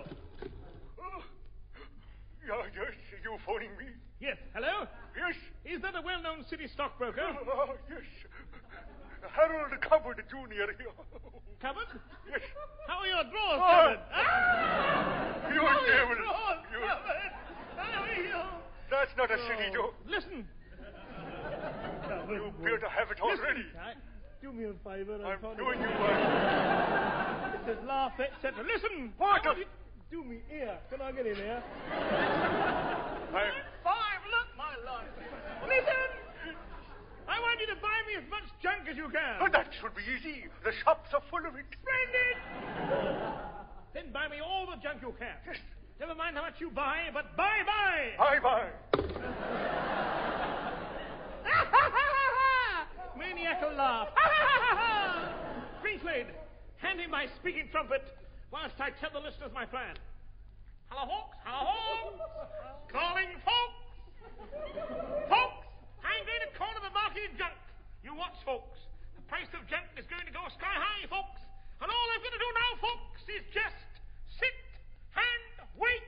Hello. Yes, you phoning me? Yes, hello? Yes. Is that a well-known city stockbroker? Yes. Harold Cupboard Jr. here. Cupboard? Yes. How are your drawers covered? You devil. Drawers You... covered. How are you? That's not a city joke. Listen. You appear to have it already. Do me a favor. I'm doing you one. It says laugh, etc. Listen. What? Do me here. Can I get in here? I'm... 5, look, my life. Listen. I want you to buy me as much junk as you can. Oh, that should be easy. The shops are full of it. Splendid. Then buy me all the junk you can. Yes. Never mind how much you buy, but buy. Bye-bye. Maniacal laugh. Queenswade, hand him my speaking trumpet whilst I tell the listeners my plan. Hello, Hawks. Hello, Hawks. Calling folks. Folks, I'm going to corner the market in junk. You watch, folks. The price of junk is going to go sky high, folks. And all I've got to do now, folks, is just sit and wait.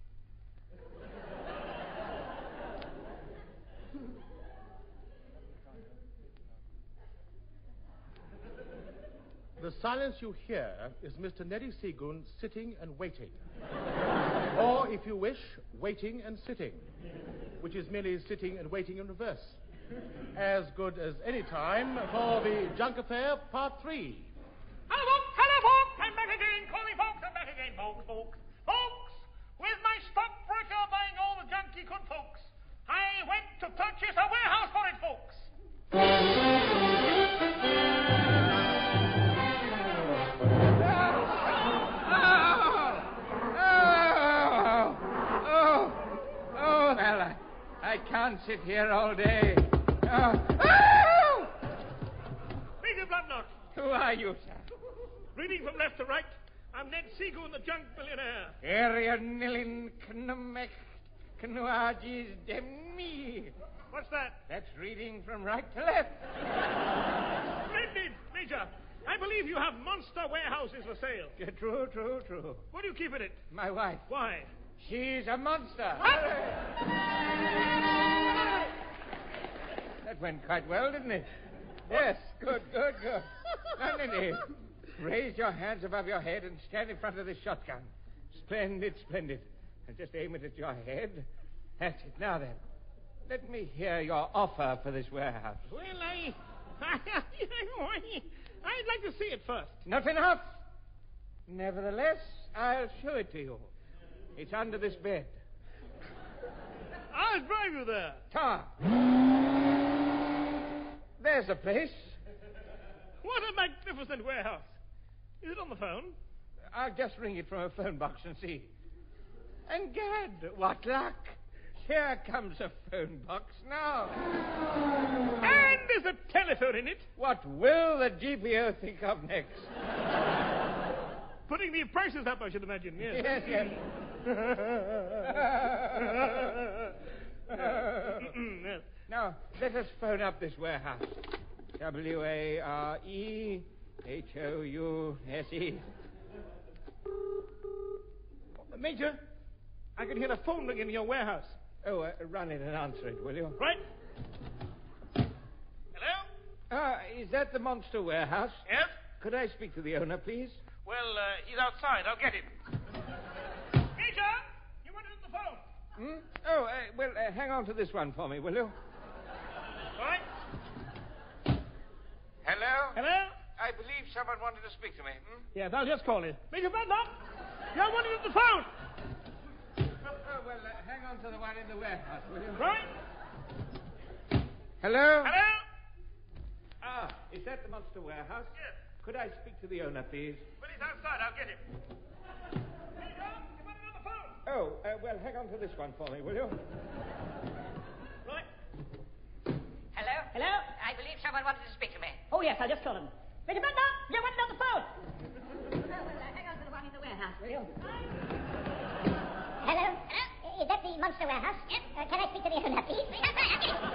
The silence you hear is Mr. Neddy Seagoon sitting and waiting. Or, if you wish, waiting and sitting, which is merely sitting and waiting in reverse. As good as any time for the Junk Affair, Part 3. Hello, folks, I'm back again. Call me folks, I'm back again, folks. Folks, with my stockbroker buying all the junk he could, folks, I went to purchase a warehouse for it, folks. Well, I can't sit here all day. Major Bloodnot. Who are you, sir? Reading from left to right, I'm Ned Seagoon, the junk billionaire. Area Nilin Knumek Knuages Demi. What's that? That's reading from right to left. Splendid, Major. I believe you have monster warehouses for sale. True. What do you keep in it? My wife. Why? She's a monster. What? That went quite well, didn't it? Yes, good. Now, Neddy, raise your hands above your head and stand in front of this shotgun. Splendid. And just aim it at your head. That's it. Now then, let me hear your offer for this warehouse. Well, I'd like to see it first. Not enough. Nevertheless, I'll show it to you. It's under this bed. I'll drive you there. Ta. There's the place. What a magnificent warehouse. Is it on the phone? I'll just ring it from a phone box and see. And gad, what luck. Here comes a phone box now. And there's a telephone in it. What will the GPO think of next? Putting the prices up, I should imagine, yes. Yes. Yes. Now, let us phone up this warehouse. WAREHOUSE. Major, I can hear a phone ring in your warehouse. Oh, run it and answer it, will you? Right. Hello? Is that the monster warehouse? Yes? Could I speak to the owner, please? Well, he's outside. I'll get him. Major, you wanted on the phone. Oh, well, hang on to this one for me, will you? Right. Hello? Hello? I believe someone wanted to speak to me. Yes, I'll just call you. Major Bloodnot, you're wanted on the phone. Oh, well, hang on to the one in the warehouse, will you? Right. Hello? Hello? Is that the monster warehouse? Yes. Could I speak to the owner, please? Well, he's outside. I'll get him. Major, you wanted on the phone. Oh, well, hang on to this one for me, will you? Right. Hello? I believe someone wanted to speak to me. Oh, yes, I'll just call him. Major Bloodnot, you wanted on the phone. Hang on to the one in the warehouse, will you? Hello? Is that the monster warehouse? Yes. Can I speak to the owner, please? That's right, I'll get it.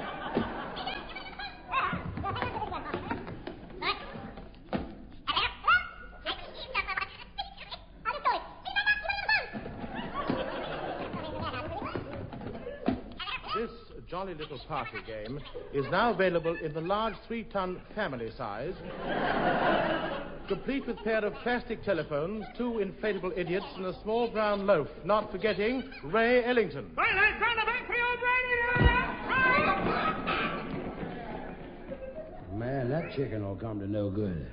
Hang on to this one, officer. Right. Hello? I believe someone wanted to speak to me. I'll just call it. Major Bloodnot, you wanted on the phone. jolly little party game is now available in the large 3-ton family size, complete with a pair of plastic telephones, 2 inflatable idiots, and a small brown loaf, not forgetting Ray Ellington. Right, let's turn the back for your Man, that chicken will come to no good.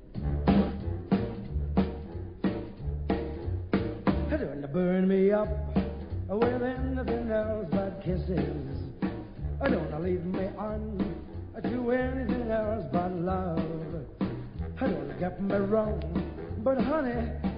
Don't burn me up with anything else but kisses. Don't leave me on to anything else but love. Don't get me wrong, but honey,